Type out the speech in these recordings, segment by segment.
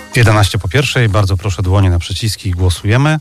11 po pierwszej, bardzo proszę dłonie na przyciski i głosujemy.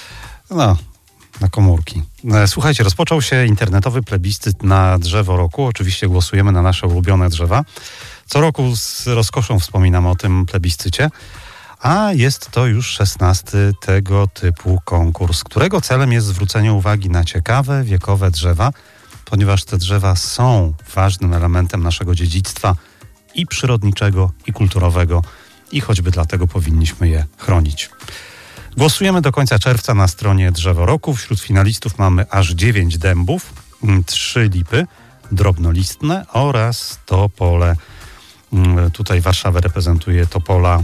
Na komórki. Słuchajcie, rozpoczął się internetowy plebiscyt na drzewo roku. Oczywiście głosujemy na nasze ulubione drzewa. Co roku z rozkoszą wspominam o tym plebiscycie. A jest to już 16 tego typu konkurs, którego celem jest zwrócenie uwagi na ciekawe, wiekowe drzewa, ponieważ te drzewa są ważnym elementem naszego dziedzictwa i przyrodniczego, i kulturowego, i choćby dlatego powinniśmy je chronić. Głosujemy do końca czerwca na stronie Drzewo Roku. Wśród finalistów mamy aż 9 dębów, 3 lipy drobnolistne oraz topole. Tutaj Warszawę reprezentuje topola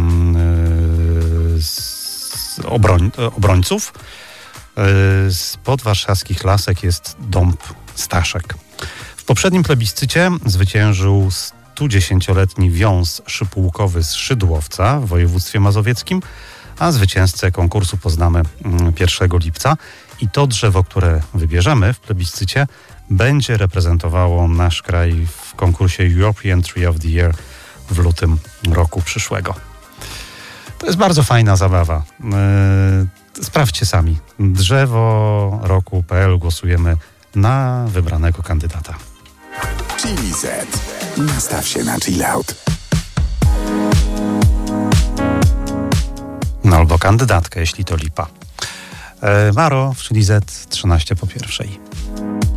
obrońców. Spod warszawskich lasek jest dąb Staszek. W poprzednim plebiscycie zwyciężył 110-letni wiąz szypułkowy z Szydłowca w województwie mazowieckim, a zwycięzcę konkursu poznamy 1 lipca. I to drzewo, które wybierzemy w plebiscycie, będzie reprezentowało nasz kraj w konkursie European Tree of the Year w lutym roku przyszłego. To jest bardzo fajna zabawa. Sprawdźcie sami. Drzeworoku.pl. Głosujemy na wybranego kandydata. Chili Z. Nastaw się na chill out. No albo kandydatkę, jeśli to lipa. Maro w Chili Z 13 po pierwszej.